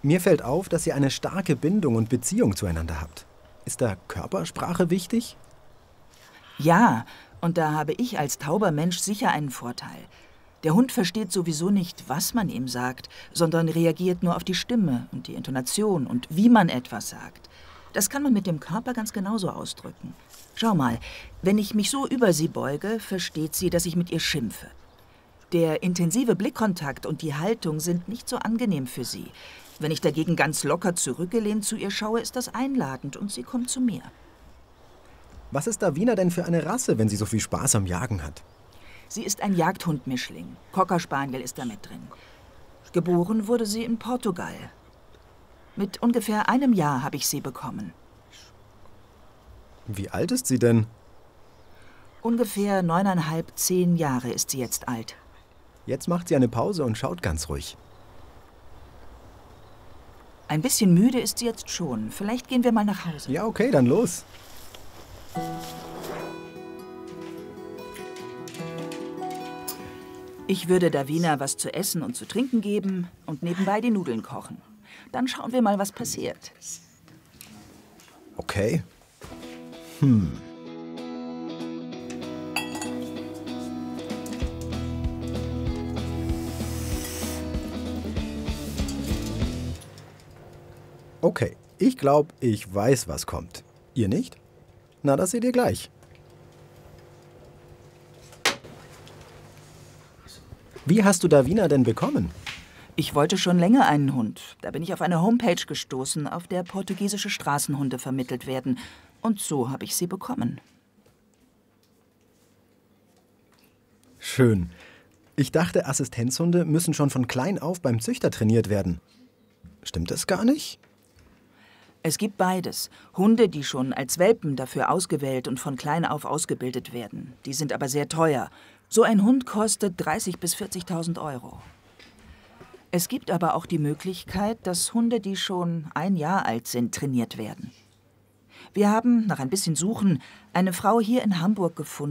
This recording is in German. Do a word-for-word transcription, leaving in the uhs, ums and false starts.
Mir fällt auf, dass ihr eine starke Bindung und Beziehung zueinander habt. Ist da Körpersprache wichtig? Ja, und da habe ich als tauber Mensch sicher einen Vorteil. Der Hund versteht sowieso nicht, was man ihm sagt, sondern reagiert nur auf die Stimme und die Intonation und wie man etwas sagt. Das kann man mit dem Körper ganz genauso ausdrücken. Schau mal, wenn ich mich so über sie beuge, versteht sie, dass ich mit ihr schimpfe. Der intensive Blickkontakt und die Haltung sind nicht so angenehm für sie. Wenn ich dagegen ganz locker zurückgelehnt zu ihr schaue, ist das einladend und sie kommt zu mir. Was ist Davina denn für eine Rasse, wenn sie so viel Spaß am Jagen hat? Sie ist ein Jagdhund-Mischling. Cocker Spaniel ist da mit drin. Geboren wurde sie in Portugal. Mit ungefähr einem Jahr habe ich sie bekommen. Wie alt ist sie denn? Ungefähr neuneinhalb, zehn Jahre ist sie jetzt alt. Jetzt macht sie eine Pause und schaut ganz ruhig. Ein bisschen müde ist sie jetzt schon. Vielleicht gehen wir mal nach Hause. Ja, okay, dann los. Ich würde Davina was zu essen und zu trinken geben und nebenbei die Nudeln kochen. Dann schauen wir mal, was passiert. Okay. Hm. Okay, ich glaube, ich weiß, was kommt. Ihr nicht? Na, das seht ihr gleich. Wie hast du Davina denn bekommen? Ich wollte schon länger einen Hund. Da bin ich auf eine Homepage gestoßen, auf der portugiesische Straßenhunde vermittelt werden. Und so habe ich sie bekommen. Schön. Ich dachte, Assistenzhunde müssen schon von klein auf beim Züchter trainiert werden. Stimmt das gar nicht? Es gibt beides. Hunde, die schon als Welpen dafür ausgewählt und von klein auf ausgebildet werden. Die sind aber sehr teuer. So ein Hund kostet dreißigtausend bis vierzigtausend Euro. Es gibt aber auch die Möglichkeit, dass Hunde, die schon ein Jahr alt sind, trainiert werden. Wir haben, nach ein bisschen Suchen, eine Frau hier in Hamburg gefunden,